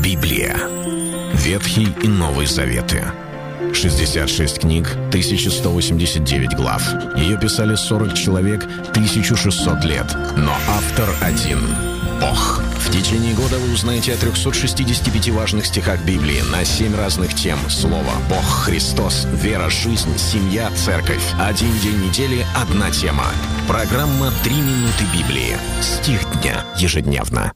Библия. Ветхий и Новый Заветы. 66 книг, 1189 глав. Ее писали 40 человек, 1600 лет. Но автор один – Бог. В течение года вы узнаете о 365 важных стихах Библии на 7 разных тем. Слово, Бог, Христос, вера, жизнь, семья, церковь. Один день недели, одна тема. Программа «3 минуты Библии». Стих дня. Ежедневно.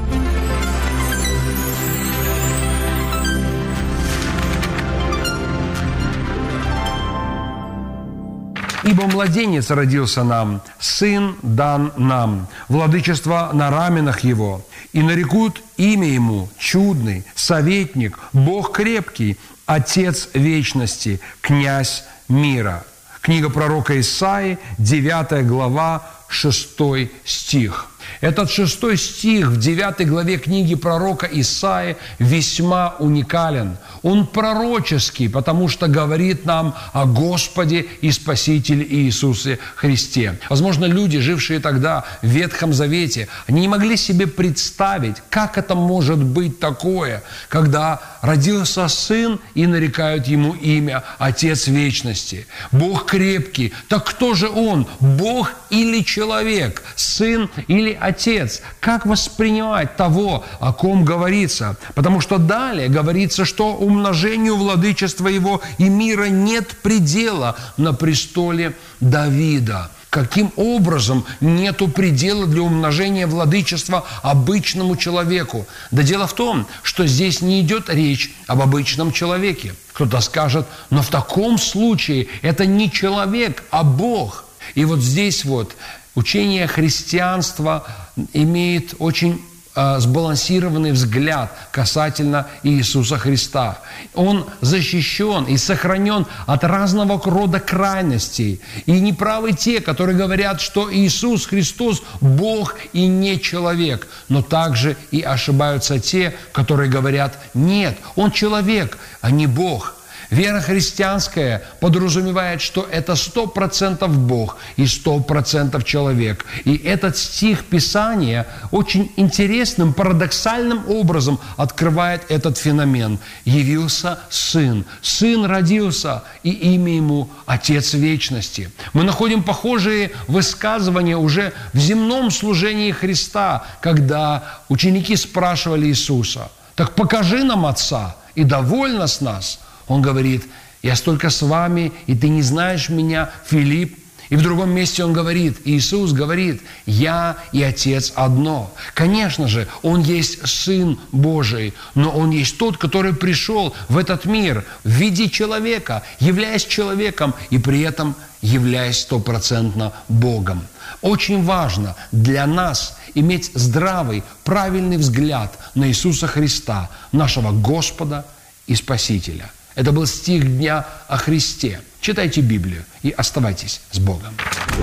«Ибо младенец родился нам, сын дан нам, владычество на раменах его, и нарекут имя ему чудный, советник, Бог крепкий, Отец вечности, князь мира». Книга пророка Исаии, 9 глава, 6 стих. Этот 6 стих в 9 главе книги пророка Исаии весьма уникален. Он пророческий, потому что говорит нам о Господе и Спасителе Иисусе Христе. Возможно, люди, жившие тогда в Ветхом Завете, они не могли себе представить, как это может быть такое, когда родился сын и нарекают ему имя Отец Вечности. Бог крепкий. Так кто же он? Бог или человек? Сын или Отец? Как воспринимать того, о ком говорится? Потому что далее говорится, что умножению владычества его и мира нет предела на престоле Давида. Каким образом нету предела для умножения владычества обычному человеку? Да дело в том, что здесь не идет речь об обычном человеке. Кто-то скажет, но в таком случае это не человек, а Бог. И вот здесь вот учение христианства имеет очень сбалансированный взгляд касательно Иисуса Христа. Он защищен и сохранен от разного рода крайностей. И неправы те, которые говорят, что Иисус Христос – Бог и не человек. Но также и ошибаются те, которые говорят, нет, Он человек, а не Бог. Вера христианская подразумевает, что это 100% Бог и 100% человек. И этот стих Писания очень интересным, парадоксальным образом открывает этот феномен. Явился Сын. Сын родился, и имя Ему Отец Вечности. Мы находим похожие высказывания уже в земном служении Христа, когда ученики спрашивали Иисуса, «Так покажи нам Отца, и довольно с нас». Он говорит, «Я столько с вами, и ты не знаешь меня, Филипп». И в другом месте он говорит, Иисус говорит, «Я и Отец одно». Конечно же, Он есть Сын Божий, но Он есть тот, который пришел в этот мир в виде человека, являясь человеком и при этом являясь 100% Богом. Очень важно для нас иметь здравый, правильный взгляд на Иисуса Христа, нашего Господа и Спасителя. Это был стих дня о Христе. Читайте Библию и оставайтесь с Богом.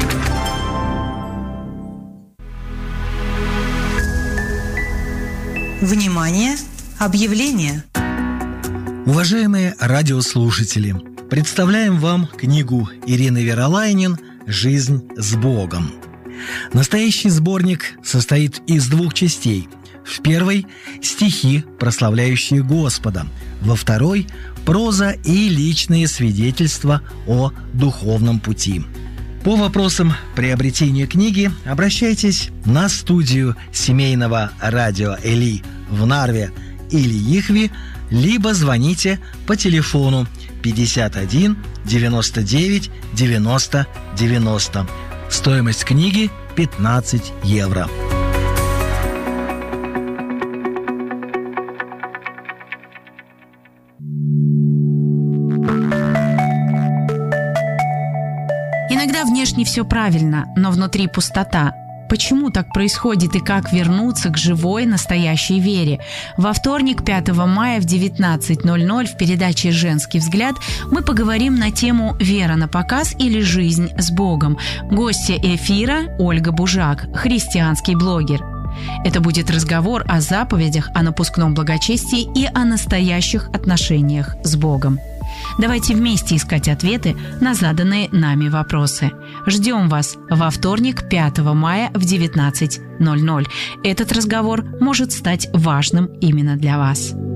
Внимание! Объявление! Уважаемые радиослушатели, представляем вам книгу Ирины Веролайнин «Жизнь с Богом». Настоящий сборник состоит из 2 частей. В первой – стихи, прославляющие Господа. Во второй – проза и личные свидетельства о духовном пути. По вопросам приобретения книги обращайтесь на студию семейного радио «Эли» в Нарве или Ихви, либо звоните по телефону 51 99 90 90. Стоимость книги – 15 евро. Иногда внешне все правильно, но внутри пустота. Почему так происходит и как вернуться к живой, настоящей вере? Во вторник, 5 мая в 19:00 в передаче «Женский взгляд» мы поговорим на тему «Вера на показ или жизнь с Богом». Гостья эфира – Ольга Бужак, христианский блогер. Это будет разговор о заповедях, о напускном благочестии и о настоящих отношениях с Богом. Давайте вместе искать ответы на заданные нами вопросы. Ждем вас во вторник, 5 мая в 19:00. Этот разговор может стать важным именно для вас.